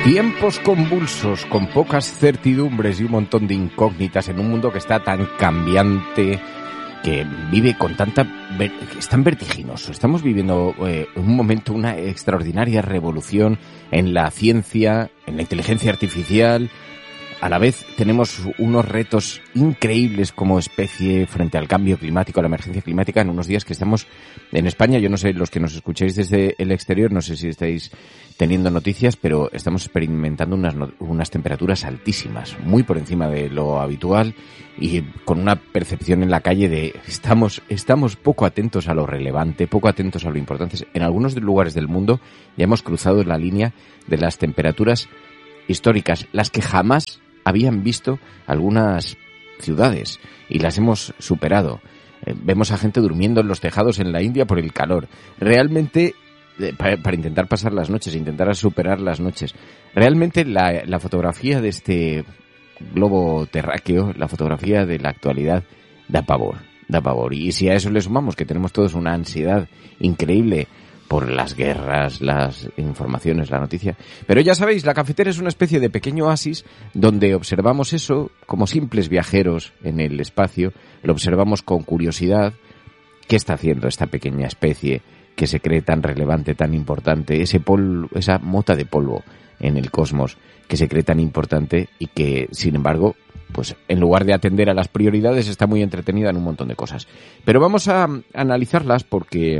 Tiempos convulsos, con pocas certidumbres y un montón de incógnitas en un mundo que está tan cambiante, que vive con es tan vertiginoso. Estamos viviendo un momento, una extraordinaria revolución en la ciencia, en la inteligencia artificial. A la vez tenemos unos retos increíbles como especie frente al cambio climático, a la emergencia climática, en unos días que estamos en España. Yo no sé, los que nos escucháis desde el exterior, no sé si estáis teniendo noticias, pero estamos experimentando unas temperaturas altísimas, muy por encima de lo habitual, y con una percepción en la calle de estamos poco atentos a lo relevante, poco atentos a lo importante. En algunos lugares del mundo ya hemos cruzado la línea de las temperaturas históricas, las que jamás habían visto algunas ciudades, y las hemos superado. Vemos a gente durmiendo en los tejados en la India por el calor. Realmente, para intentar pasar las noches, intentar superar las noches. Realmente la fotografía de este globo terráqueo, la fotografía de la actualidad, da pavor. Y si a eso le sumamos que tenemos todos una ansiedad increíble por las guerras, las informaciones, la noticia. Pero ya sabéis, la cafetera es una especie de pequeño oasis donde observamos eso como simples viajeros en el espacio, lo observamos con curiosidad. ¿Qué está haciendo esta pequeña especie que se cree tan relevante, tan importante? Ese polvo, esa mota de polvo en el cosmos que se cree tan importante y que, sin embargo, pues en lugar de atender a las prioridades, está muy entretenida en un montón de cosas. Pero vamos a analizarlas porque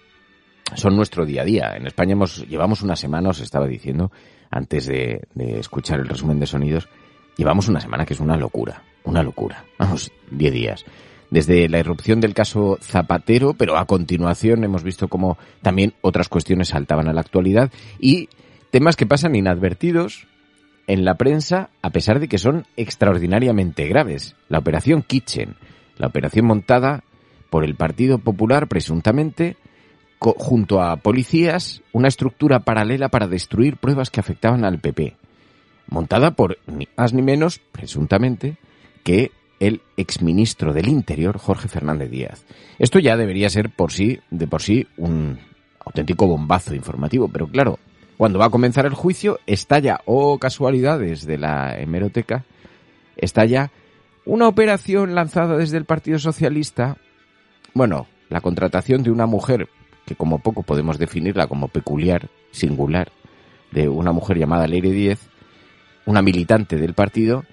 son nuestro día a día. En España llevamos una semana, os estaba diciendo, antes de escuchar el resumen de sonidos, llevamos una semana que es una locura. Vamos, 10 días. Desde la irrupción del caso Zapatero, pero a continuación hemos visto cómo también otras cuestiones saltaban a la actualidad y temas que pasan inadvertidos en la prensa, a pesar de que son extraordinariamente graves. La operación Kitchen, la operación montada por el Partido Popular, presuntamente, junto a policías, una estructura paralela para destruir pruebas que afectaban al PP, montada por ni más ni menos, presuntamente, que el exministro del Interior, Jorge Fernández Díaz. Esto ya debería ser de por sí un auténtico bombazo informativo, pero claro, cuando va a comenzar el juicio, estalla, casualidades de la hemeroteca, estalla una operación lanzada desde el Partido Socialista, la contratación de una mujer que como poco podemos definirla como peculiar, singular, de una mujer llamada Leire Díez, una militante del partido,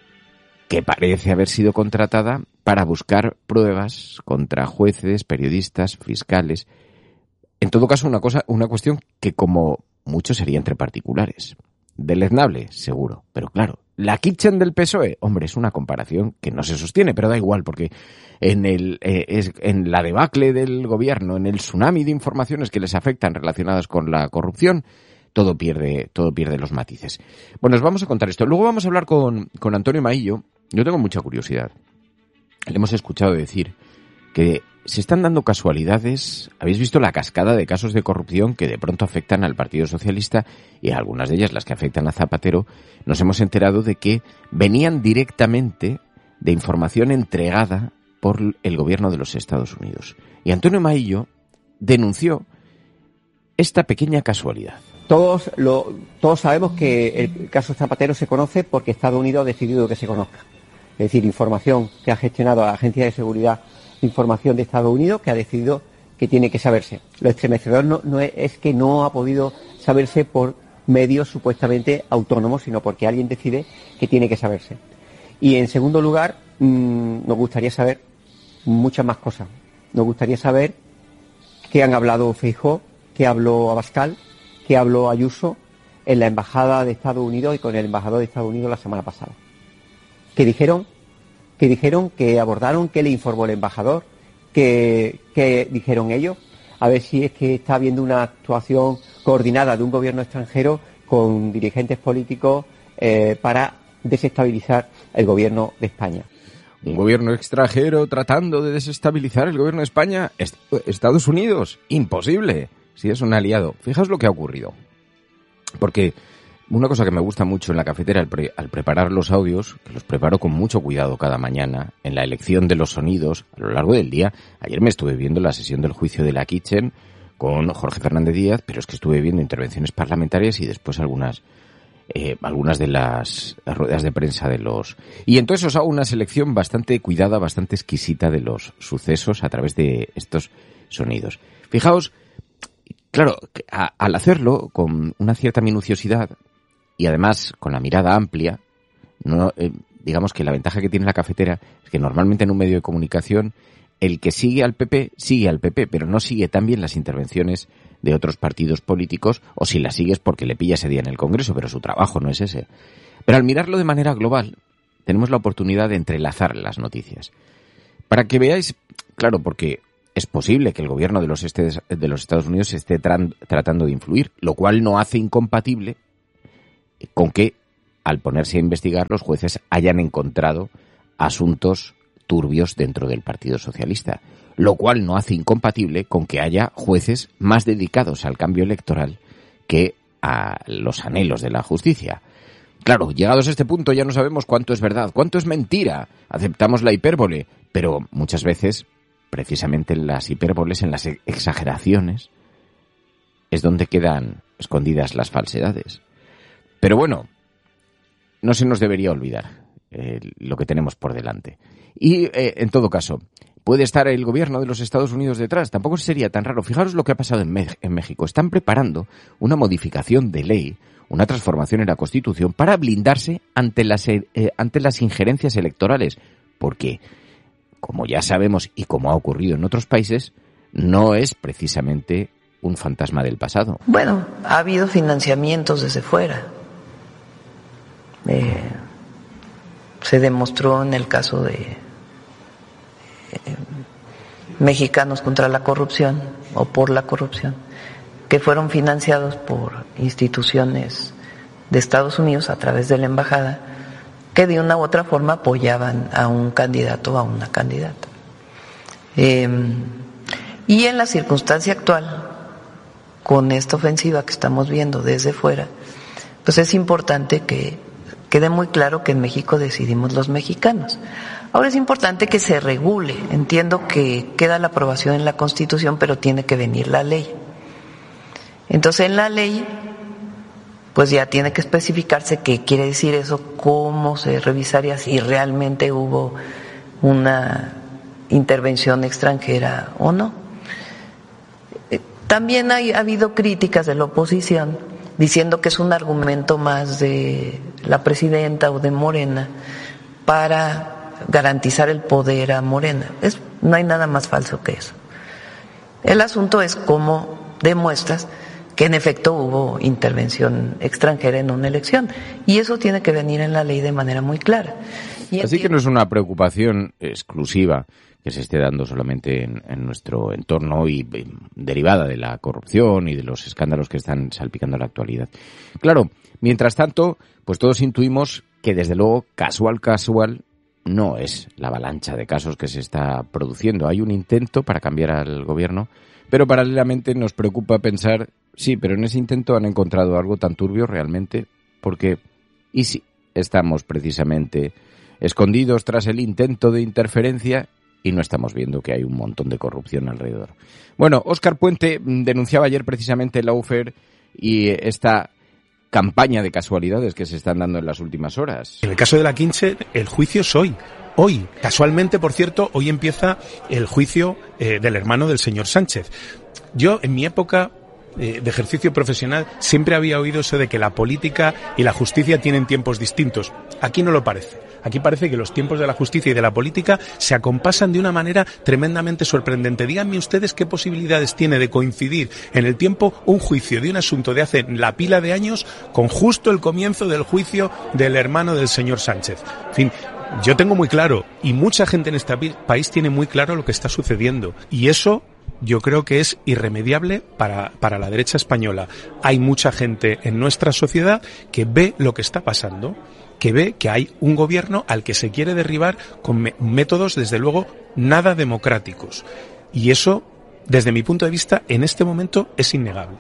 que parece haber sido contratada para buscar pruebas contra jueces, periodistas, fiscales. En todo caso, una cuestión que como mucho sería entre particulares. Deleznable, seguro, pero claro, la Kitchen del PSOE, hombre, es una comparación que no se sostiene, pero da igual, porque en la debacle del gobierno, en el tsunami de informaciones que les afectan relacionadas con la corrupción, todo pierde los matices. Bueno, os vamos a contar esto. Luego vamos a hablar con Antonio Maillo. Yo tengo mucha curiosidad. Le hemos escuchado decir que se están dando casualidades. Habéis visto la cascada de casos de corrupción que de pronto afectan al Partido Socialista, y algunas de ellas, las que afectan a Zapatero, nos hemos enterado de que venían directamente de información entregada por el gobierno de los Estados Unidos. Y Antonio Maillo denunció esta pequeña casualidad. Todos sabemos que el caso Zapatero se conoce porque Estados Unidos ha decidido que se conozca. Es decir, información que ha gestionado la Agencia de Seguridad de Información de Estados Unidos, que ha decidido que tiene que saberse. Lo estremecedor no es que no ha podido saberse por medios supuestamente autónomos, sino porque alguien decide que tiene que saberse. Y en segundo lugar, nos gustaría saber muchas más cosas. Nos gustaría saber qué han hablado Feijóo, qué habló Abascal, qué habló Ayuso en la Embajada de Estados Unidos y con el embajador de Estados Unidos la semana pasada. ¿Qué dijeron? ¿Qué abordaron? ¿Qué le informó el embajador? ¿Qué dijeron ellos? A ver si es que está habiendo una actuación coordinada de un gobierno extranjero con dirigentes políticos para desestabilizar el gobierno de España. Un gobierno extranjero tratando de desestabilizar el gobierno de España. Estados Unidos, imposible. Si es un aliado. Fijaos lo que ha ocurrido. Porque una cosa que me gusta mucho en la cafetera al preparar los audios, que los preparo con mucho cuidado cada mañana, en la elección de los sonidos a lo largo del día. Ayer me estuve viendo la sesión del juicio de la Kitchen con Jorge Fernández Díaz, pero es que estuve viendo intervenciones parlamentarias y después algunas algunas de las ruedas de prensa de los... Y entonces os hago una selección bastante cuidada, bastante exquisita de los sucesos a través de estos sonidos. Fijaos, claro, al hacerlo con una cierta minuciosidad y además con la mirada amplia, no, digamos que la ventaja que tiene la cafetera es que normalmente en un medio de comunicación el que sigue al PP, pero no sigue también las intervenciones de otros partidos políticos, o si las sigues porque le pilla ese día en el Congreso, pero su trabajo no es ese. Pero al mirarlo de manera global, tenemos la oportunidad de entrelazar las noticias. Para que veáis, claro, porque es posible que el gobierno de los Estados Unidos esté tratando de influir, lo cual no hace incompatible con que, al ponerse a investigar, los jueces hayan encontrado asuntos turbios dentro del Partido Socialista, lo cual no hace incompatible con que haya jueces más dedicados al cambio electoral que a los anhelos de la justicia. Claro, llegados a este punto ya no sabemos cuánto es verdad, cuánto es mentira, aceptamos la hipérbole, pero muchas veces, precisamente en las hipérboles, en las exageraciones, es donde quedan escondidas las falsedades. Pero bueno, no se nos debería olvidar lo que tenemos por delante. Y, en todo caso, puede estar el gobierno de los Estados Unidos detrás. Tampoco sería tan raro. Fijaros lo que ha pasado en México. Están preparando una modificación de ley, una transformación en la Constitución para blindarse ante las injerencias electorales. Porque, como ya sabemos y como ha ocurrido en otros países, no es precisamente un fantasma del pasado. Bueno, ha habido financiamientos desde fuera. Se demostró en el caso de Mexicanos contra la Corrupción o por la corrupción, que fueron financiados por instituciones de Estados Unidos a través de la embajada, que de una u otra forma apoyaban a un candidato o a una candidata. Y en la circunstancia actual, con esta ofensiva que estamos viendo desde fuera, pues es importante que quede muy claro que en México decidimos los mexicanos. Ahora es importante que se regule. Entiendo que queda la aprobación en la Constitución, pero tiene que venir la ley. Entonces, en la ley, pues ya tiene que especificarse qué quiere decir eso, cómo se revisaría si realmente hubo una intervención extranjera o no. También ha habido críticas de la oposición diciendo que es un argumento más de la presidenta o de Morena para garantizar el poder a Morena. No hay nada más falso que eso. El asunto es cómo demuestras que en efecto hubo intervención extranjera en una elección, y eso tiene que venir en la ley de manera muy clara. Así que no es una preocupación exclusiva que se esté dando solamente en nuestro entorno y derivada de la corrupción y de los escándalos que están salpicando la actualidad. Claro, mientras tanto, pues todos intuimos que desde luego casual no es la avalancha de casos que se está produciendo. Hay un intento para cambiar al gobierno, pero paralelamente nos preocupa pensar, sí, pero en ese intento han encontrado algo tan turbio realmente, porque, y si estamos precisamente escondidos tras el intento de interferencia y no estamos viendo que hay un montón de corrupción alrededor. Bueno, Óscar Puente denunciaba ayer precisamente la lawfare y esta campaña de casualidades que se están dando en las últimas horas. En el caso de la Quinche, el juicio es hoy. Hoy, casualmente, por cierto, hoy empieza el juicio del hermano del señor Sánchez. Yo, en mi época de ejercicio profesional, siempre había oído eso de que la política y la justicia tienen tiempos distintos. Aquí no lo parece. Aquí parece que los tiempos de la justicia y de la política se acompasan de una manera tremendamente sorprendente. Díganme ustedes qué posibilidades tiene de coincidir en el tiempo un juicio de un asunto de hace la pila de años con justo el comienzo del juicio del hermano del señor Sánchez. En fin, yo tengo muy claro, y mucha gente en este país tiene muy claro lo que está sucediendo. Y eso yo creo que es irremediable para la derecha española. Hay mucha gente en nuestra sociedad que ve lo que está pasando, que ve que hay un gobierno al que se quiere derribar con métodos, desde luego, nada democráticos. Y eso, desde mi punto de vista, en este momento es innegable.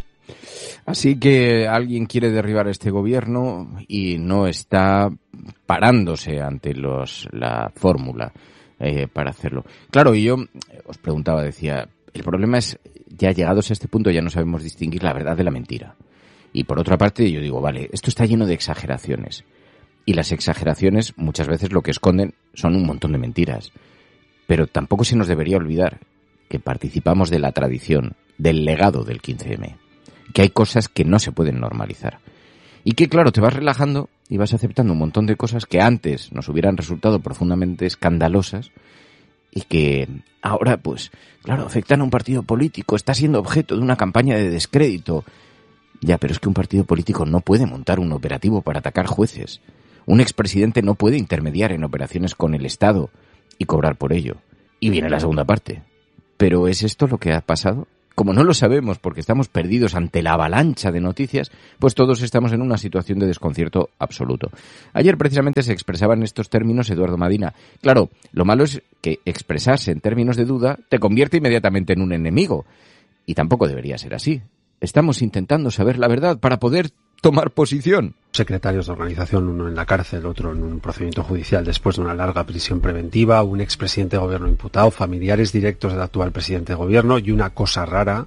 Así que alguien quiere derribar este gobierno y no está parándose ante la fórmula para hacerlo. Claro, y yo os preguntaba, decía, el problema es, ya llegados a este punto ya no sabemos distinguir la verdad de la mentira. Y por otra parte yo digo, vale, esto está lleno de exageraciones. Y las exageraciones muchas veces lo que esconden son un montón de mentiras. Pero tampoco se nos debería olvidar que participamos de la tradición, del legado del 15M. Que hay cosas que no se pueden normalizar. Y que, claro, te vas relajando y vas aceptando un montón de cosas que antes nos hubieran resultado profundamente escandalosas y que ahora, pues, claro, afectan a un partido político, está siendo objeto de una campaña de descrédito. Ya, pero es que un partido político no puede montar un operativo para atacar jueces. Un expresidente no puede intermediar en operaciones con el Estado y cobrar por ello. Y viene la segunda parte. ¿Pero es esto lo que ha pasado? Como no lo sabemos porque estamos perdidos ante la avalancha de noticias, pues todos estamos en una situación de desconcierto absoluto. Ayer precisamente se expresaba en estos términos Eduardo Madina. Claro, lo malo es que expresarse en términos de duda te convierte inmediatamente en un enemigo. Y tampoco debería ser así. Estamos intentando saber la verdad para poder tomar posición. Secretarios de organización, uno en la cárcel, otro en un procedimiento judicial después de una larga prisión preventiva, un expresidente de gobierno imputado, familiares directos del actual presidente de gobierno y una cosa rara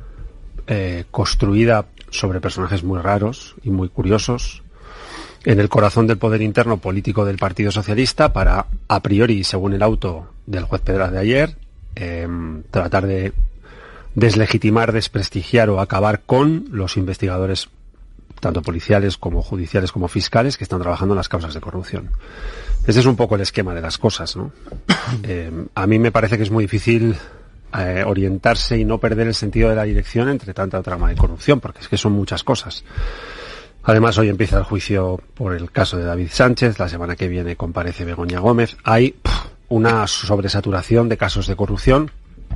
construida sobre personajes muy raros y muy curiosos en el corazón del poder interno político del Partido Socialista para, a priori, según el auto del juez Pedraz de ayer, tratar de deslegitimar, desprestigiar o acabar con los investigadores tanto policiales como judiciales como fiscales que están trabajando en las causas de corrupción. Ese es un poco el esquema de las cosas, ¿no? A mí me parece que es muy difícil orientarse y no perder el sentido de la dirección entre tanta trama de corrupción, porque es que son muchas cosas. Además, hoy empieza el juicio por el caso de David Sánchez, la semana que viene comparece Begoña Gómez. Hay una sobresaturación de casos de corrupción.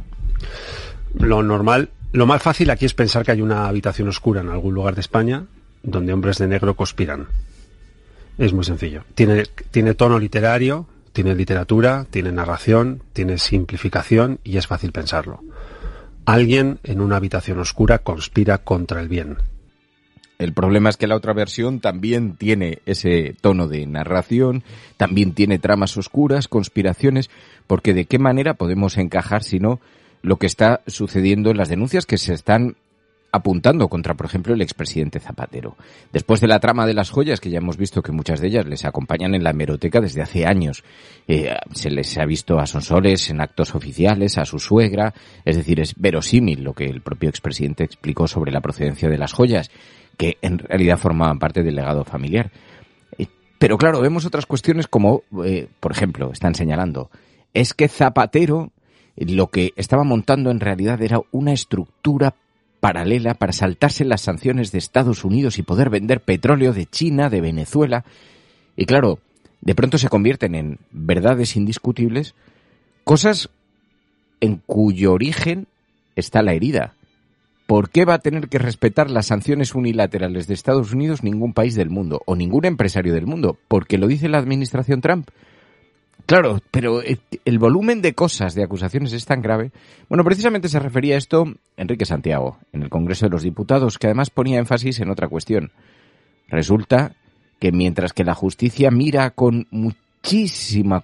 Lo más fácil aquí es pensar que hay una habitación oscura en algún lugar de España donde hombres de negro conspiran. Es muy sencillo. Tiene tono literario, tiene literatura, tiene narración, tiene simplificación y es fácil pensarlo. Alguien en una habitación oscura conspira contra el bien. El problema es que la otra versión también tiene ese tono de narración, también tiene tramas oscuras, conspiraciones, porque ¿de qué manera podemos encajar si no lo que está sucediendo en las denuncias que se están apuntando contra, por ejemplo, el expresidente Zapatero? Después de la trama de las joyas, que ya hemos visto que muchas de ellas les acompañan en la hemeroteca desde hace años, se les ha visto a Sonsoles en actos oficiales, a su suegra, es decir, es verosímil lo que el propio expresidente explicó sobre la procedencia de las joyas, que en realidad formaban parte del legado familiar. Pero claro, vemos otras cuestiones como, por ejemplo, están señalando, es que Zapatero lo que estaba montando en realidad era una estructura paralela para saltarse las sanciones de Estados Unidos y poder vender petróleo de China, de Venezuela. Y claro, de pronto se convierten en verdades indiscutibles, cosas en cuyo origen está la herida. ¿Por qué va a tener que respetar las sanciones unilaterales de Estados Unidos ningún país del mundo o ningún empresario del mundo? ¿Porque lo dice la administración Trump? Claro, pero el volumen de cosas, de acusaciones es tan grave. Bueno, precisamente se refería a esto Enrique Santiago, en el Congreso de los Diputados, que además ponía énfasis en otra cuestión. Resulta que mientras que la justicia mira con muchísima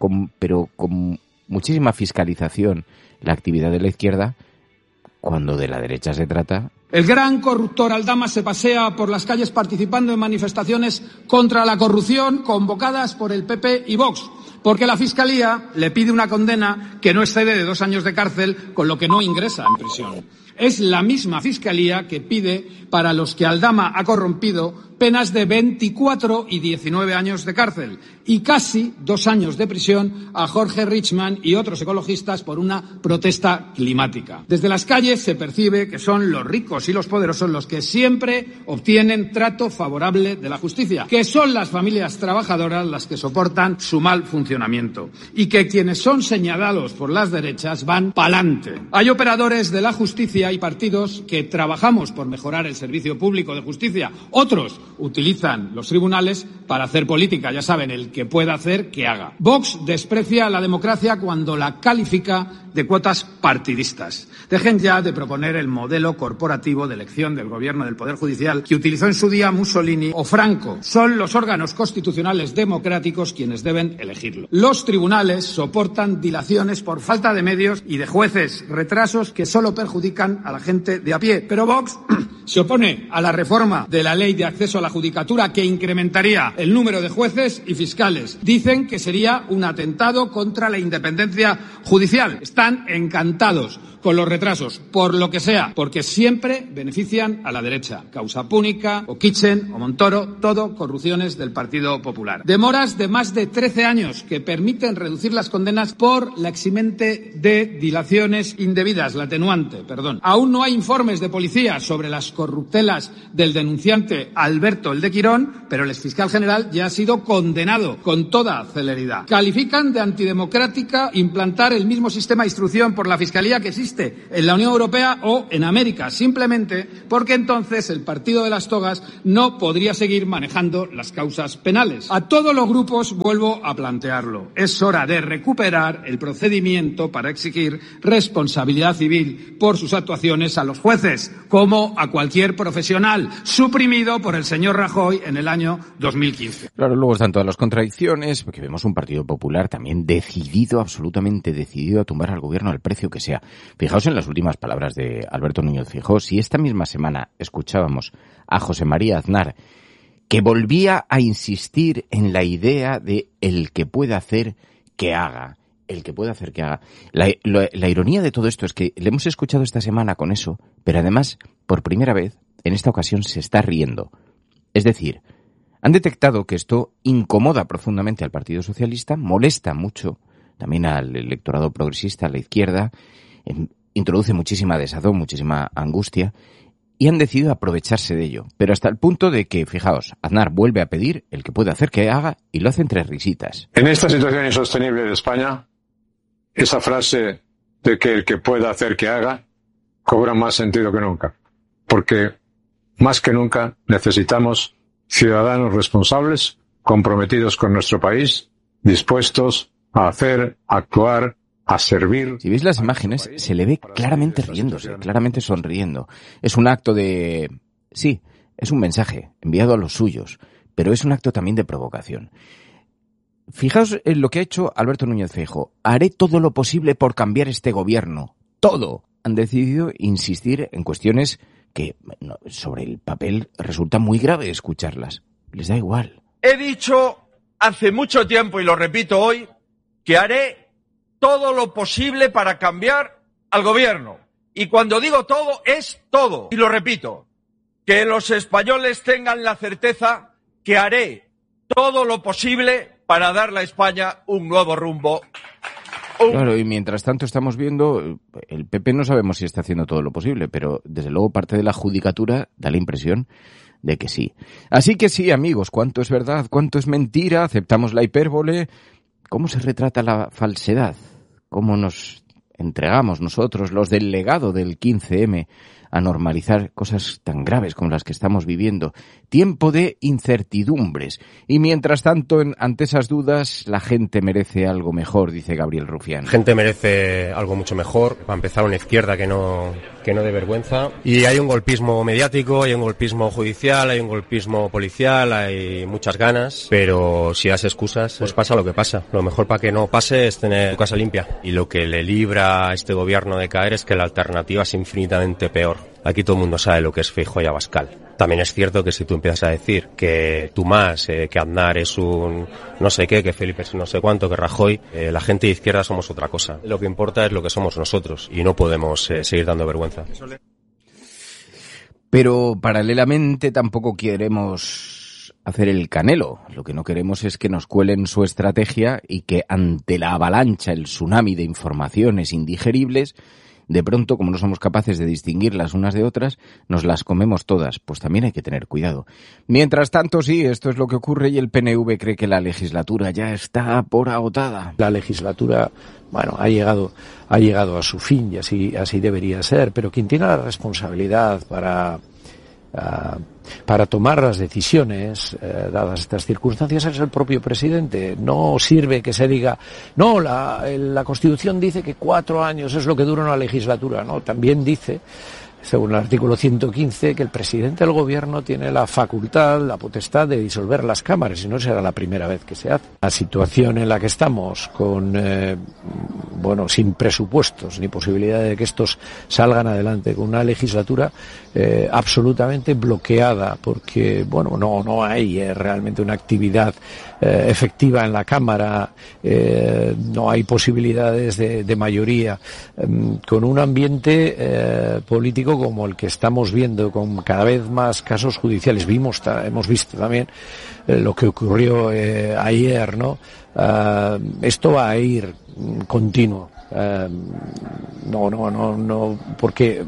fiscalización la actividad de la izquierda, cuando de la derecha se trata... El gran corruptor Aldama se pasea por las calles participando en manifestaciones contra la corrupción convocadas por el PP y Vox, porque la Fiscalía le pide una condena que no excede de 2 años de cárcel, con lo que no ingresa en prisión. Es la misma Fiscalía que pide para los que Aldama ha corrompido penas de 24 y 19 años de cárcel y casi 2 años de prisión a Jorge Richman y otros ecologistas por una protesta climática. Desde las calles se percibe que son los ricos y los poderosos los que siempre obtienen trato favorable de la justicia, que son las familias trabajadoras las que soportan su mal funcionamiento y que quienes son señalados por las derechas van pa'lante. Hay operadores de la justicia y partidos que trabajamos por mejorar el servicio público de justicia. Otros utilizan los tribunales para hacer política. Ya saben, el que pueda hacer, que haga. Vox desprecia la democracia cuando la califica de cuotas partidistas. Dejen ya de proponer el modelo corporativo de elección del gobierno del Poder Judicial que utilizó en su día Mussolini o Franco. Son los órganos constitucionales democráticos quienes deben elegirlo. Los tribunales soportan dilaciones por falta de medios y de jueces, retrasos que solo perjudican a la gente de a pie. Pero Vox se opone a la reforma de la ley de acceso a la judicatura que incrementaría el número de jueces y fiscales. Dicen que sería un atentado contra la independencia judicial. Están encantados con los retrasos, por lo que sea, porque siempre benefician a la derecha. Causa Púnica, o Kitchen, o Montoro, todo corrupciones del Partido Popular. Demoras de más de 13 años que permiten reducir las condenas por la eximente de dilaciones indebidas, la atenuante, perdón. Aún no hay informes de policía sobre las corruptelas del denunciante Alberto el de Quirón, pero el exfiscal general ya ha sido condenado con toda celeridad. Califican de antidemocrática implantar el mismo sistema de instrucción por la Fiscalía que existe en la Unión Europea o en América, simplemente porque entonces el partido de las togas no podría seguir manejando las causas penales. A todos los grupos vuelvo a plantearlo. Es hora de recuperar el procedimiento para exigir responsabilidad civil por sus actuaciones a los jueces, como a cualquier profesional, suprimido por el señor Rajoy en el año 2015. Claro, luego están todas las contradicciones, porque vemos un Partido Popular también decidido, absolutamente decidido a tumbar al gobierno al precio que sea. Fijaos en las últimas palabras de Alberto Núñez Feijóo. Si esta misma semana escuchábamos a José María Aznar, que volvía a insistir en la idea de el que puede hacer que haga, el que puede hacer que haga. La ironía de todo esto es que le hemos escuchado esta semana con eso, pero además, por primera vez, en esta ocasión se está riendo. Es decir, han detectado que esto incomoda profundamente al Partido Socialista, molesta mucho también al electorado progresista, a la izquierda, introduce muchísima desazón, muchísima angustia, y han decidido aprovecharse de ello. Pero hasta el punto de que, fijaos, Aznar vuelve a pedir el que puede hacer que haga y lo hace entre risitas. En esta situación insostenible de España, esa frase de que el que pueda hacer que haga cobra más sentido que nunca. Porque más que nunca necesitamos ciudadanos responsables, comprometidos con nuestro país, dispuestos a hacer, a actuar, a servir. Si veis las imágenes, se le ve claramente riéndose, claramente sonriendo. Es un acto de... Sí, es un mensaje enviado a los suyos, pero es un acto también de provocación. Fijaos en lo que ha hecho Alberto Núñez Feijóo. Haré todo lo posible por cambiar este gobierno. Todo. Han decidido insistir en cuestiones que sobre el papel resulta muy grave escucharlas. Les da igual. He dicho hace mucho tiempo, y lo repito hoy, que haré todo lo posible para cambiar al gobierno. Y cuando digo todo, es todo. Y lo repito, que los españoles tengan la certeza que haré todo lo posible para darle a España un nuevo rumbo. Claro, y mientras tanto estamos viendo, el PP no sabemos si está haciendo todo lo posible, pero desde luego parte de la judicatura da la impresión de que sí. Así que sí, amigos, ¿cuánto es verdad? ¿Cuánto es mentira? ¿Aceptamos la hipérbole? ¿Cómo se retrata la falsedad? ¿Cómo nos entregamos nosotros, los del legado del 15M, a normalizar cosas tan graves como las que estamos viviendo? Tiempo de incertidumbres. Y mientras tanto, ante esas dudas, la gente merece algo mejor, dice Gabriel Rufián. La gente merece algo mucho mejor. Para empezar, una izquierda que no dé vergüenza. Y hay un golpismo mediático, hay un golpismo judicial, hay un golpismo policial, hay muchas ganas. Pero si das excusas, pues pasa lo que pasa. Lo mejor para que no pase es tener tu casa limpia. Y lo que le libra a este gobierno de caer es que la alternativa es infinitamente peor. Aquí todo el mundo sabe lo que es Feijóo y Abascal. También es cierto que si tú empiezas a decir que tú más, que Aznar es un no sé qué, que Felipe es un no sé cuánto, que Rajoy, la gente de izquierda somos otra cosa. Lo que importa es lo que somos nosotros y no podemos seguir dando vergüenza. Pero paralelamente tampoco queremos hacer el Canelo. Lo que no queremos es que nos cuelen su estrategia y que ante la avalancha, el tsunami de informaciones indigeribles, de pronto, como no somos capaces de distinguir las unas de otras, nos las comemos todas. Pues también hay que tener cuidado. Mientras tanto, sí, esto es lo que ocurre y el PNV cree que la legislatura ya está por agotada. La legislatura, bueno, ha llegado a su fin y así debería ser, pero quien tiene la responsabilidad para para tomar las decisiones, dadas estas circunstancias, es el propio presidente. No sirve que se diga, no, la Constitución dice que 4 años es lo que dura una legislatura. No, también dice, según el artículo 115, que el presidente del gobierno tiene la facultad, la potestad de disolver las cámaras, y no será la primera vez que se hace. La situación en la que estamos, con sin presupuestos ni posibilidad de que estos salgan adelante, con una legislatura absolutamente bloqueada, porque no hay realmente una actividad efectiva en la Cámara, no hay posibilidades de mayoría, con un ambiente político como el que estamos viendo, con cada vez más casos judiciales. Hemos visto también lo que ocurrió ayer, ¿no? Esto va a ir continuo. Porque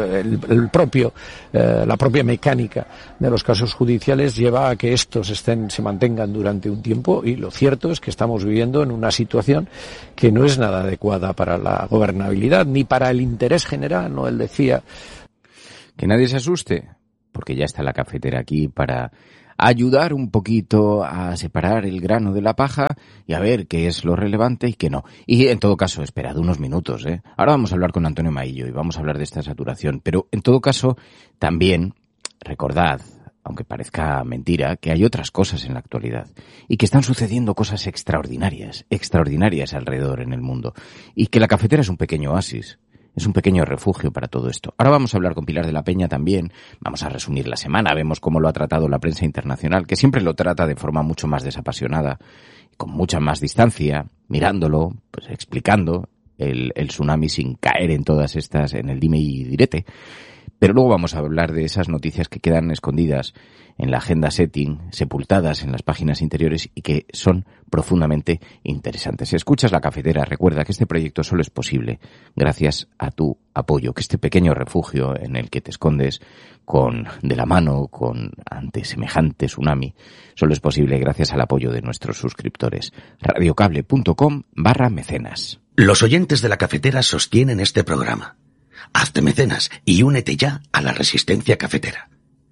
la propia mecánica de los casos judiciales lleva a que estos se mantengan durante un tiempo, y lo cierto es que estamos viviendo en una situación que no es nada adecuada para la gobernabilidad ni para el interés general, ¿no? Él decía que nadie se asuste, porque ya está la cafetera aquí para ayudar un poquito a separar el grano de la paja y a ver qué es lo relevante y qué no. Y en todo caso, esperad unos minutos, ¿eh? Ahora vamos a hablar con Antonio Maillo y vamos a hablar de esta saturación. Pero en todo caso, también recordad, aunque parezca mentira, que hay otras cosas en la actualidad y que están sucediendo cosas extraordinarias alrededor en el mundo, y que la cafetera es un pequeño oasis. Es un pequeño refugio para todo esto. Ahora vamos a hablar con Pilar de la Peña también. Vamos a resumir la semana. Vemos cómo lo ha tratado la prensa internacional, que siempre lo trata de forma mucho más desapasionada, con mucha más distancia, mirándolo, pues explicando el tsunami sin caer en todas estas, en el dime y direte. Pero luego vamos a hablar de esas noticias que quedan escondidas en la agenda setting, sepultadas en las páginas interiores y que son profundamente interesantes. Si escuchas la cafetera, recuerda que este proyecto solo es posible gracias a tu apoyo, que este pequeño refugio en el que te escondes de la mano ante semejante tsunami solo es posible gracias al apoyo de nuestros suscriptores. radiocable.com/mecenas. Los oyentes de la cafetera sostienen este programa. Hazte mecenas y únete ya a la resistencia cafetera.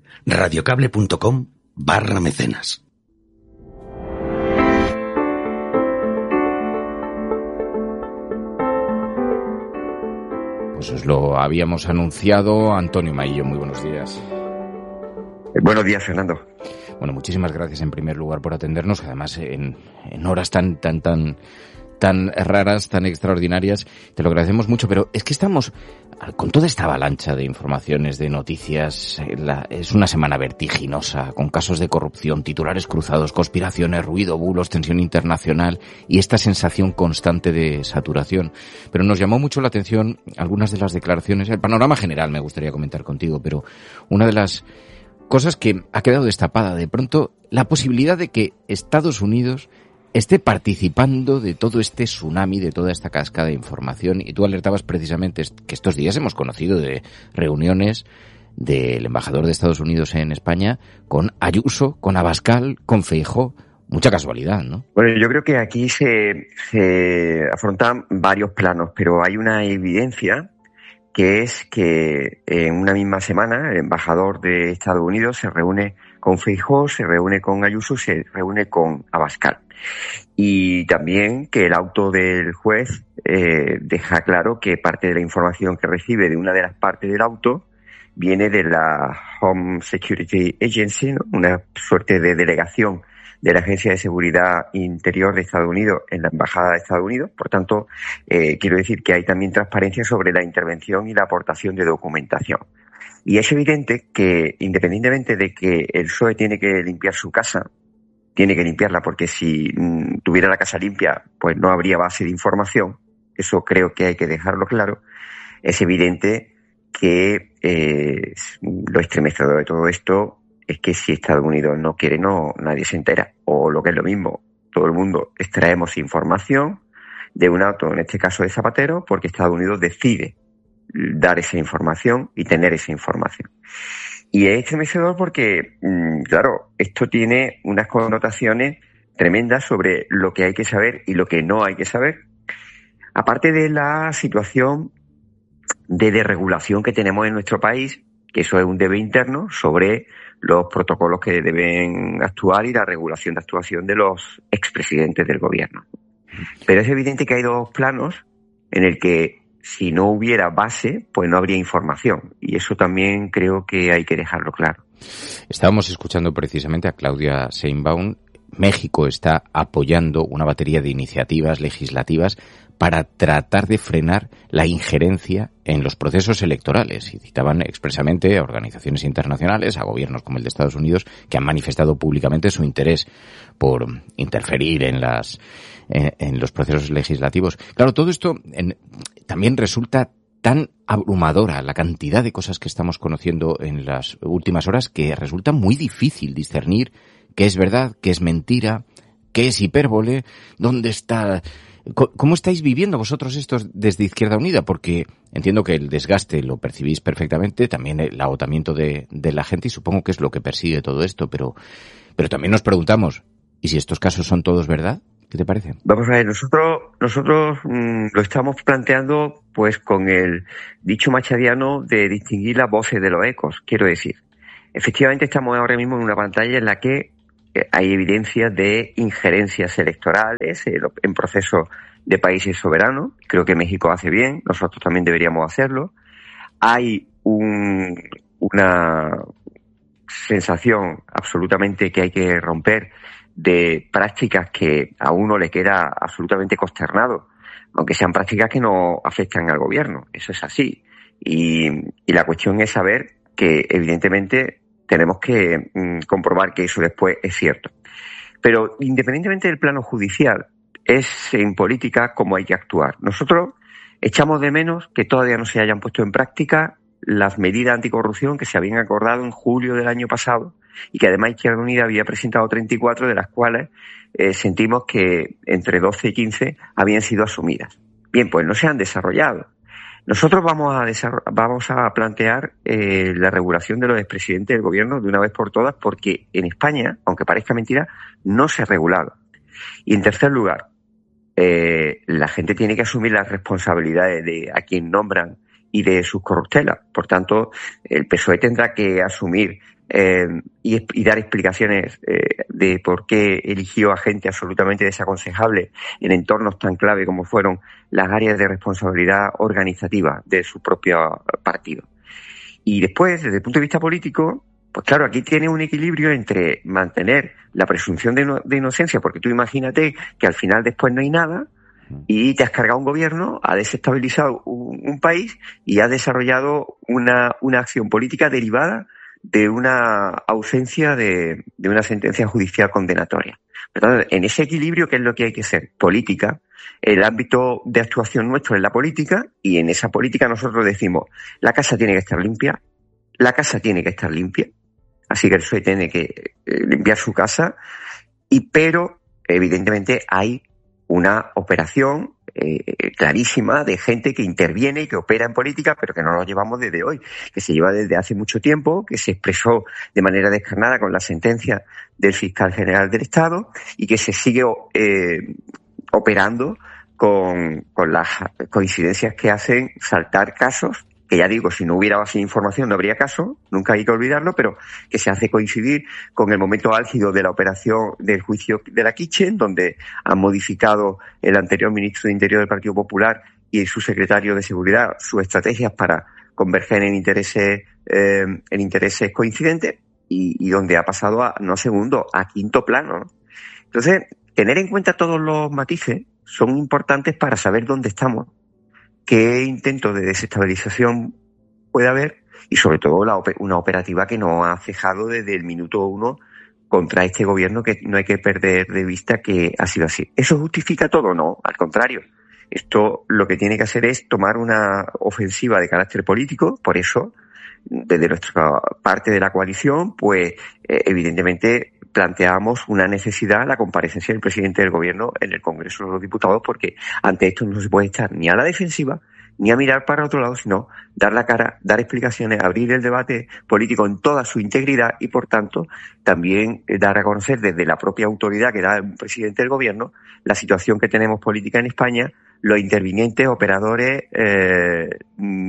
radiocable.com/mecenas. Pues os lo habíamos anunciado. Antonio Maillo, muy buenos días. Buenos días, Fernando. Bueno, muchísimas gracias en primer lugar por atendernos, además en horas tan raras, tan extraordinarias. Te lo agradecemos mucho, pero es que estamos con toda esta avalancha de informaciones, de noticias. Es una semana vertiginosa, con casos de corrupción, titulares cruzados, conspiraciones, ruido, bulos, tensión internacional y esta sensación constante de saturación. Pero nos llamó mucho la atención algunas de las declaraciones. El panorama general me gustaría comentar contigo, pero una de las cosas que ha quedado destapada de pronto, la posibilidad de que Estados Unidos esté participando de todo este tsunami, de toda esta cascada de información. Y tú alertabas precisamente que estos días hemos conocido de reuniones del embajador de Estados Unidos en España con Ayuso, con Abascal, con Feijóo. Mucha casualidad, ¿no? Bueno, yo creo que aquí se afrontan varios planos, pero hay una evidencia, que es que en una misma semana el embajador de Estados Unidos se reúne con Feijóo, se reúne con Ayuso, se reúne con Abascal. Y también que el auto del juez deja claro que parte de la información que recibe de una de las partes del auto viene de la Home Security Agency, ¿no? Una suerte de delegación de la Agencia de Seguridad Interior de Estados Unidos en la Embajada de Estados Unidos. Por tanto, quiero decir que hay también transparencia sobre la intervención y la aportación de documentación. Y es evidente que, independientemente de que el PSOE tiene que limpiar su casa, tiene que limpiarla, porque si tuviera la casa limpia, pues no habría base de información. Eso creo que hay que dejarlo claro. Es evidente que lo estremecedor de todo esto es que si Estados Unidos no quiere, nadie se entera. O lo que es lo mismo, todo el mundo extraemos información de un auto, en este caso de Zapatero, porque Estados Unidos decide dar esa información y tener esa información. Y es estremecedor porque, claro, esto tiene unas connotaciones tremendas sobre lo que hay que saber y lo que no hay que saber. Aparte de la situación de desregulación que tenemos en nuestro país, que eso es un deber interno sobre los protocolos que deben actuar y la regulación de actuación de los expresidentes del gobierno. Pero es evidente que hay dos planos en el que si no hubiera base, pues no habría información. Y eso también creo que hay que dejarlo claro. Estábamos escuchando precisamente a Claudia Sheinbaum. México está apoyando una batería de iniciativas legislativas para tratar de frenar la injerencia en los procesos electorales. Y citaban expresamente a organizaciones internacionales, a gobiernos como el de Estados Unidos, que han manifestado públicamente su interés por interferir en los procesos legislativos. Claro, todo esto también resulta tan abrumadora la cantidad de cosas que estamos conociendo en las últimas horas que resulta muy difícil discernir qué es verdad, qué es mentira, qué es hipérbole, dónde está. ¿Cómo estáis viviendo vosotros esto desde Izquierda Unida? Porque entiendo que el desgaste lo percibís perfectamente, también el agotamiento de la gente, y supongo que es lo que persigue todo esto, pero también nos preguntamos, ¿y si estos casos son todos verdad? ¿Qué te parece? Vamos a ver, nosotros lo estamos planteando pues con el dicho machadiano de distinguir las voces de los ecos. Quiero decir, efectivamente estamos ahora mismo en una pantalla en la que hay evidencia de injerencias electorales en procesos de países soberanos. Creo que México hace bien, nosotros también deberíamos hacerlo. Hay una sensación absolutamente que hay que romper de prácticas que a uno le queda absolutamente consternado, aunque sean prácticas que no afectan al gobierno. Eso es así. Y la cuestión es saber que, evidentemente, tenemos que comprobar que eso después es cierto. Pero independientemente del plano judicial, es en política como hay que actuar. Nosotros echamos de menos que todavía no se hayan puesto en práctica las medidas anticorrupción que se habían acordado en julio del año pasado y que además Izquierda Unida había presentado 34, de las cuales sentimos que entre 12 y 15 habían sido asumidas. Bien, pues no se han desarrollado. Nosotros vamos a plantear la regulación de los expresidentes del gobierno de una vez por todas, porque en España, aunque parezca mentira, no se ha regulado. Y en tercer lugar, la gente tiene que asumir las responsabilidades de a quien nombran y de sus corruptelas. Por tanto, el PSOE tendrá que asumir y dar explicaciones de por qué eligió a gente absolutamente desaconsejable en entornos tan clave como fueron las áreas de responsabilidad organizativa de su propio partido. Y después, desde el punto de vista político, pues claro, aquí tiene un equilibrio entre mantener la presunción de inocencia, porque tú imagínate que al final después no hay nada, y te has cargado un gobierno, ha desestabilizado un país y ha desarrollado una acción política derivada de una ausencia de una sentencia judicial condenatoria. Por en ese equilibrio, ¿qué es lo que hay que hacer? Política. El ámbito de actuación nuestro es la política, y en esa política nosotros decimos, la casa tiene que estar limpia, así que el PSOE tiene que limpiar su casa, pero evidentemente hay una operación clarísima de gente que interviene y que opera en política, pero que no lo llevamos desde hoy, que se lleva desde hace mucho tiempo, que se expresó de manera descarnada con la sentencia del fiscal general del Estado y que se sigue operando con las coincidencias que hacen saltar casos, que ya digo, si no hubiera base de información no habría caso, nunca hay que olvidarlo, pero que se hace coincidir con el momento álgido de la operación del juicio de la Kitchen, donde han modificado el anterior ministro de Interior del Partido Popular y su secretario de Seguridad sus estrategias para converger en intereses coincidentes, y donde ha pasado no a segundo, a quinto plano, ¿no? Entonces, tener en cuenta todos los matices son importantes para saber dónde estamos, qué intento de desestabilización puede haber y sobre todo una operativa que no ha cejado desde el minuto uno contra este gobierno, que no hay que perder de vista que ha sido así. ¿Eso justifica todo? No, al contrario. Esto lo que tiene que hacer es tomar una ofensiva de carácter político. Por eso, desde nuestra parte de la coalición, pues evidentemente planteamos una necesidad, la comparecencia del presidente del gobierno en el Congreso de los Diputados, porque ante esto no se puede estar ni a la defensiva ni a mirar para otro lado, sino dar la cara, dar explicaciones, abrir el debate político en toda su integridad y, por tanto, también dar a conocer desde la propia autoridad que da el presidente del gobierno la situación que tenemos política en España, los intervinientes, operadores,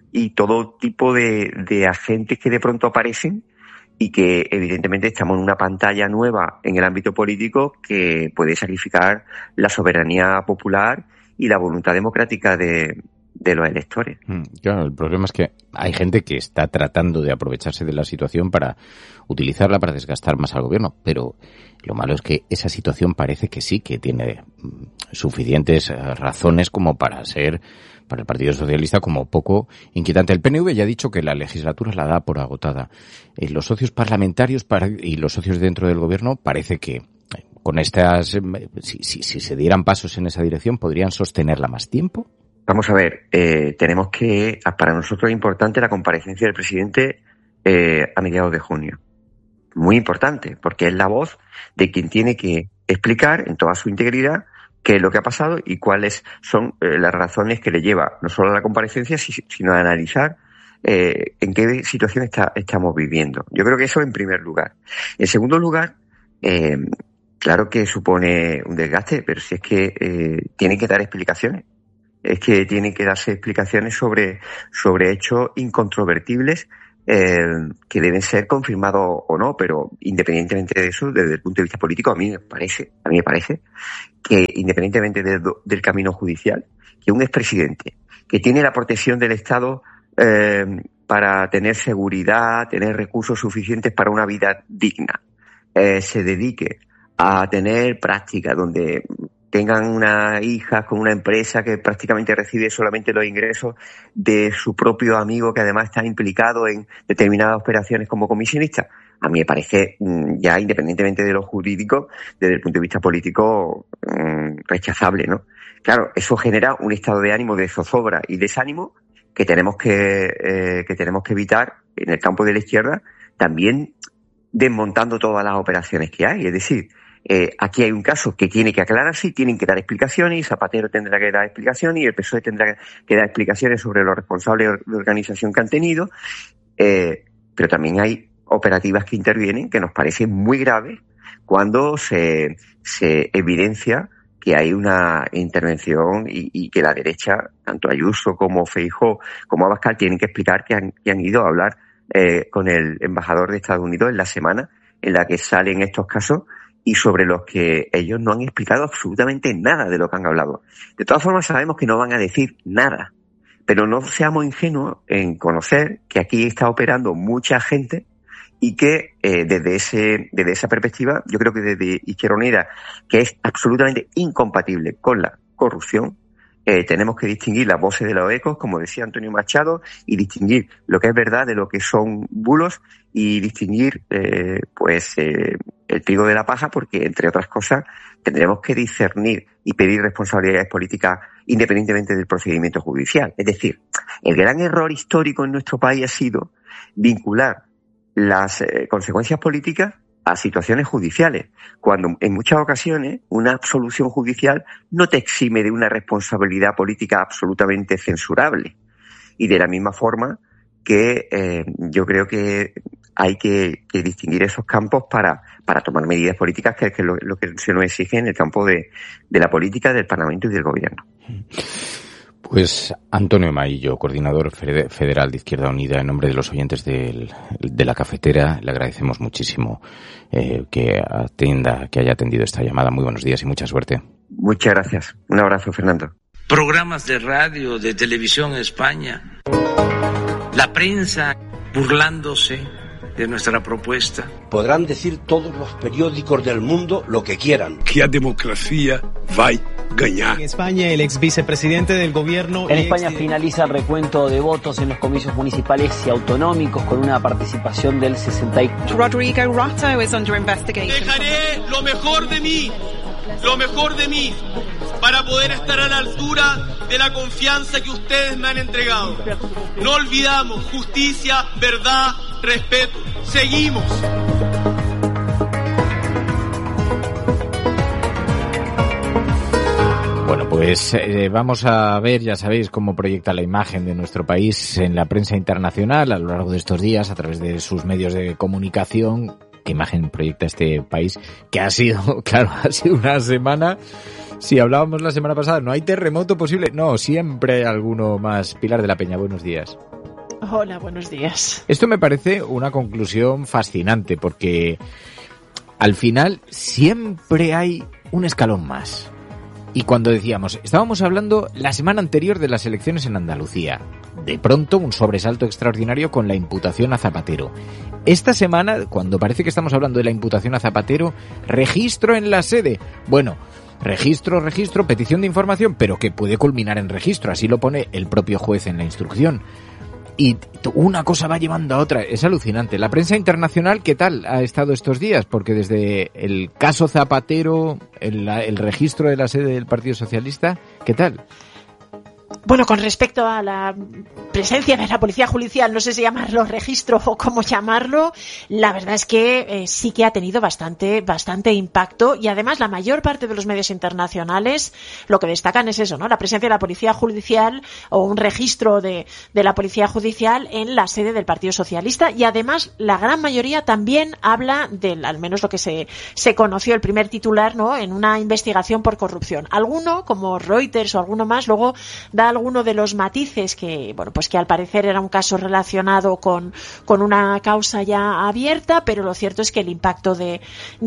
y todo tipo de agentes que de pronto aparecen y que evidentemente estamos en una pantalla nueva en el ámbito político que puede sacrificar la soberanía popular y la voluntad democrática de los electores. Claro, el problema es que hay gente que está tratando de aprovecharse de la situación para utilizarla para desgastar más al gobierno, pero lo malo es que esa situación parece que sí, que tiene suficientes razones como para ser, para el Partido Socialista, como poco inquietante. El PNV ya ha dicho que la legislatura la da por agotada. Los socios parlamentarios y los socios dentro del gobierno parece que con estas, si se dieran pasos en esa dirección, podrían sostenerla más tiempo. Vamos a ver, tenemos que, para nosotros es importante la comparecencia del presidente a mediados de junio. Muy importante, porque es la voz de quien tiene que explicar en toda su integridad qué es lo que ha pasado y cuáles son las razones que le lleva no solo a la comparecencia, sino a analizar en qué situación estamos viviendo. Yo creo que eso en primer lugar. En segundo lugar, claro que supone un desgaste, pero si es que tiene que dar explicaciones. Es que tienen que darse explicaciones sobre hechos incontrovertibles que deben ser confirmados o no, pero independientemente de eso, desde el punto de vista político, a mí me parece que independientemente del camino judicial, que un expresidente que tiene la protección del Estado para tener seguridad, tener recursos suficientes para una vida digna, se dedique a tener prácticas donde tengan una hija con una empresa que prácticamente recibe solamente los ingresos de su propio amigo que además está implicado en determinadas operaciones como comisionista. A mí me parece, ya independientemente de lo jurídico, desde el punto de vista político, rechazable, ¿no? Claro, eso genera un estado de ánimo de zozobra y desánimo que tenemos que evitar en el campo de la izquierda, también desmontando todas las operaciones que hay. Es decir, aquí hay un caso que tiene que aclararse y tienen que dar explicaciones, y Zapatero tendrá que dar explicaciones y el PSOE tendrá que dar explicaciones sobre los responsables de organización que han tenido, pero también hay operativas que intervienen que nos parecen muy graves cuando se evidencia que hay una intervención y que la derecha, tanto Ayuso como Feijóo como Abascal, tienen que explicar que han ido a hablar con el embajador de Estados Unidos en la semana en la que salen estos casos y sobre los que ellos no han explicado absolutamente nada de lo que han hablado. De todas formas, sabemos que no van a decir nada, pero no seamos ingenuos en conocer que aquí está operando mucha gente y que desde esa perspectiva, yo creo que desde Izquierda Unida, que es absolutamente incompatible con la corrupción, tenemos que distinguir las voces de los ecos, como decía Antonio Machado, y distinguir lo que es verdad de lo que son bulos y distinguir el trigo de la paja, porque, entre otras cosas, tendremos que discernir y pedir responsabilidades políticas independientemente del procedimiento judicial. Es decir, el gran error histórico en nuestro país ha sido vincular las consecuencias políticas a situaciones judiciales, cuando en muchas ocasiones una absolución judicial no te exime de una responsabilidad política absolutamente censurable. Y de la misma forma que yo creo que hay que distinguir esos campos para tomar medidas políticas, que es lo que se nos exige en el campo de la política, del Parlamento y del Gobierno. Pues Antonio Maillo, coordinador federal de Izquierda Unida, en nombre de los oyentes de la cafetera, le agradecemos muchísimo que haya atendido esta llamada. Muy buenos días y mucha suerte. Muchas gracias. Un abrazo, Fernando. Programas de radio, de televisión en España, la prensa burlándose de nuestra propuesta. Podrán decir todos los periódicos del mundo lo que quieran. Que a democracia va a ganar. En España, el ex vicepresidente del gobierno... En España finaliza el recuento de votos en los comicios municipales y autonómicos con una participación del 64%. Rodrigo Rato is under investigation. Dejaré lo mejor de mí, para poder estar a la altura de la confianza que ustedes me han entregado. No olvidamos justicia, verdad, respeto. Seguimos. Bueno, pues vamos a ver, ya sabéis, cómo proyecta la imagen de nuestro país en la prensa internacional a lo largo de estos días a través de sus medios de comunicación. ¿Qué imagen proyecta este país? Que ha sido, claro, ha sido una semana... Si hablábamos la semana pasada, no hay terremoto posible. No, siempre hay alguno más. Pilar de la Peña, buenos días. Hola, buenos días. Esto me parece una conclusión fascinante porque al final siempre hay un escalón más. Y cuando decíamos, estábamos hablando la semana anterior de las elecciones en Andalucía, de pronto un sobresalto extraordinario con la imputación a Zapatero. Esta semana, cuando parece que estamos hablando de la imputación a Zapatero, registro en la sede. Bueno, registro, petición de información, pero que puede culminar en registro, así lo pone el propio juez en la instrucción. Y una cosa va llevando a otra, es alucinante. La prensa internacional, ¿qué tal ha estado estos días? Porque desde el caso Zapatero, el registro de la sede del Partido Socialista, ¿qué tal? Bueno, con respecto a la presencia de la Policía Judicial, no sé si llamarlo registro o cómo llamarlo, la verdad es que sí que ha tenido bastante impacto, y además la mayor parte de los medios internacionales lo que destacan es eso, ¿no? La presencia de la Policía Judicial o un registro de la Policía Judicial en la sede del Partido Socialista, y además la gran mayoría también habla del, al menos lo que se conoció el primer titular, ¿no? En una investigación por corrupción. Alguno, como Reuters o alguno más, luego da alguno de los matices que, bueno, pues que al parecer era un caso relacionado con una causa ya abierta, pero lo cierto es que el impacto de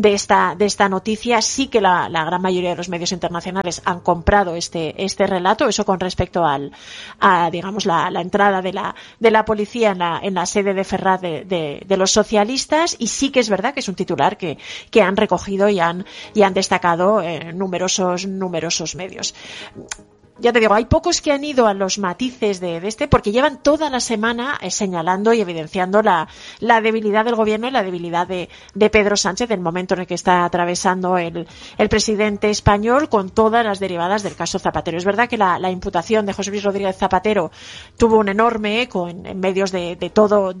esta noticia sí que la gran mayoría de los medios internacionales han comprado este relato, eso con respecto a digamos la entrada de la policía en la sede de Ferraz de los socialistas, y sí que es verdad que es un titular que han recogido y han destacado numerosos medios. Ya te digo, hay pocos que han ido a los matices de este, porque llevan toda la semana señalando y evidenciando la debilidad del gobierno y la debilidad de Pedro Sánchez, del momento en el que está atravesando el presidente español, con todas las derivadas del caso Zapatero. Es verdad que la imputación de José Luis Rodríguez Zapatero tuvo un enorme eco en medios de todo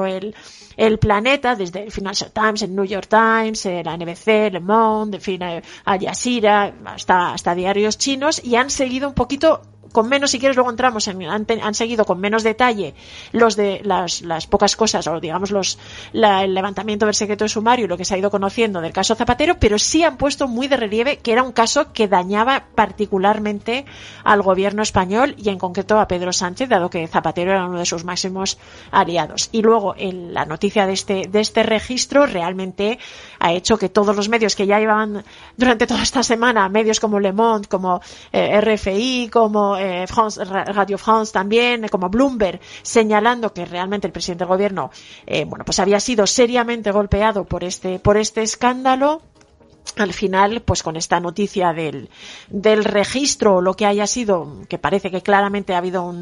el planeta, desde el Financial Times, el New York Times, la NBC, Le Monde, en fin, Al Jazeera, hasta diarios chinos, y han seguido un poquito con menos, si quieres luego entramos han seguido con menos detalle los de las pocas cosas, o digamos el levantamiento del secreto de sumario y lo que se ha ido conociendo del caso Zapatero, pero sí han puesto muy de relieve que era un caso que dañaba particularmente al gobierno español y en concreto a Pedro Sánchez, dado que Zapatero era uno de sus máximos aliados. Y luego la noticia de este registro realmente ha hecho que todos los medios que ya llevaban durante toda esta semana, medios como Le Monde, como RFI, como Radio France también, como Bloomberg, señalando que realmente el presidente del gobierno pues había sido seriamente golpeado por este escándalo. Al final, pues con esta noticia del registro, lo que haya sido, que parece que claramente ha habido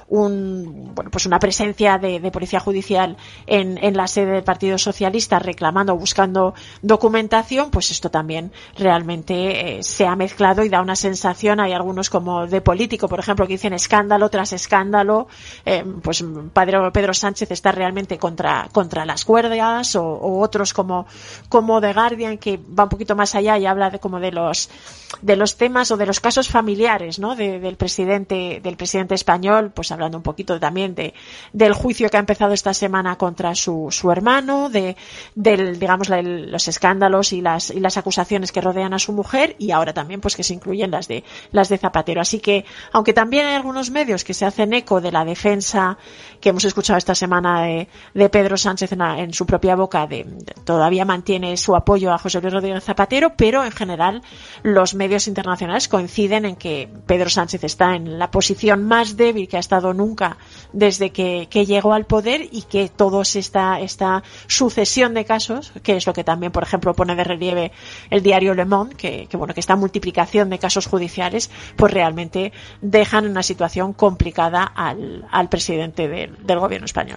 pues una presencia de policía judicial en la sede del Partido Socialista reclamando o buscando documentación, pues esto también realmente se ha mezclado y da una sensación. Hay algunos como de Político, por ejemplo, que dicen escándalo tras escándalo, pues Pedro Sánchez está realmente contra las cuerdas, o otros como The Guardian, que va un poquito más allá y habla de los temas o de los casos familiares, ¿no? del presidente español, pues hablando un poquito también del juicio que ha empezado esta semana contra su hermano, digamos los escándalos y las acusaciones que rodean a su mujer, y ahora también pues que se incluyen las de Zapatero. Así que, aunque también hay algunos medios que se hacen eco de la defensa que hemos escuchado esta semana de Pedro Sánchez en su propia boca, todavía mantiene su apoyo a José Luis Rodríguez Zapatero, pero en general los medios internacionales coinciden en que Pedro Sánchez está en la posición más débil que ha estado nunca desde que llegó al poder, y que todos esta sucesión de casos, que es lo que también, por ejemplo, pone de relieve el diario Le Monde, que esta multiplicación de casos judiciales pues realmente dejan en una situación complicada al presidente del gobierno español.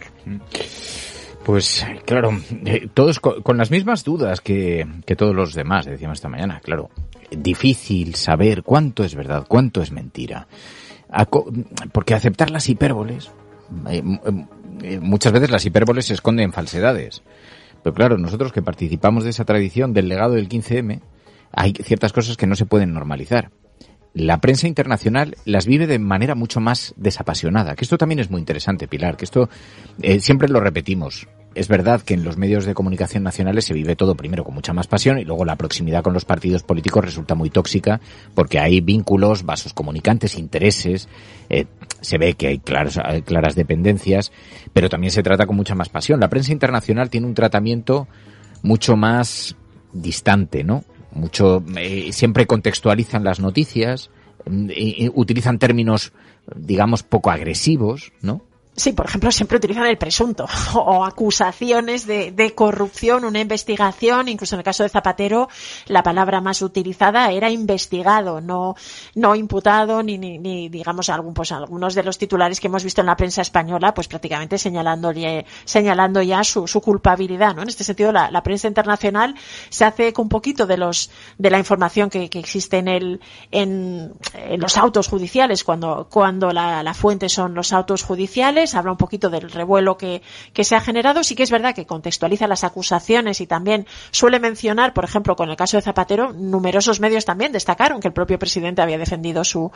Pues claro, todos con las mismas dudas que todos los demás, decíamos esta mañana. Claro, difícil saber cuánto es verdad, cuánto es mentira. Porque aceptar las hipérboles, muchas veces las hipérboles se esconden falsedades. Pero claro, nosotros que participamos de esa tradición del legado del 15M, hay ciertas cosas que no se pueden normalizar. La prensa internacional las vive de manera mucho más desapasionada, que esto también es muy interesante, Pilar, que esto siempre lo repetimos. es verdad que en los medios de comunicación nacionales se vive todo primero con mucha más pasión y luego la proximidad con los partidos políticos resulta muy tóxica porque hay vínculos, vasos comunicantes, intereses, se ve que hay claras dependencias, pero también se trata con mucha más pasión. La prensa internacional tiene un tratamiento mucho más distante, ¿no? Siempre contextualizan las noticias, utilizan términos, digamos, poco agresivos, ¿no? Sí, por ejemplo, siempre utilizan el presunto o acusaciones de corrupción, una investigación. Incluso en el caso de Zapatero, la palabra más utilizada era investigado, no imputado, ni digamos algunos de los titulares que hemos visto en la prensa española, pues prácticamente señalando ya su culpabilidad, ¿no? En este sentido, la prensa internacional se hace eco un poquito de la información que existe en los autos judiciales, cuando la fuente son los autos judiciales. Habla un poquito del revuelo que se ha generado. Sí que es verdad que contextualiza las acusaciones y también suele mencionar, por ejemplo, con el caso de Zapatero, numerosos medios también destacaron que el propio expresidente había defendido su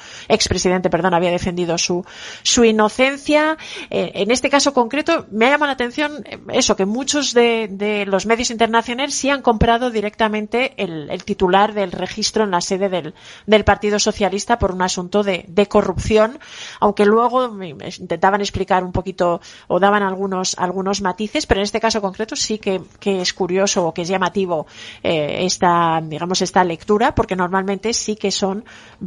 inocencia. En este caso concreto me ha llamado la atención eso, que muchos de los medios internacionales sí han comprado directamente el titular del registro en la sede del Partido Socialista por un asunto de corrupción, aunque luego intentaban explicar un poquito o daban algunos matices, pero en este caso concreto sí que es curioso o que es llamativo esta lectura, porque normalmente sí que son